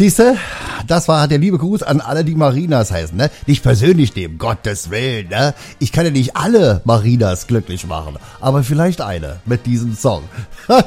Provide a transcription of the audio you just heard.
Siehste, das war der liebe Gruß an alle, die Marinas heißen, ne? Nicht persönlich nehmen, Gottes Willen, ne? Ich kann ja nicht alle Marinas glücklich machen, aber vielleicht eine mit diesem Song.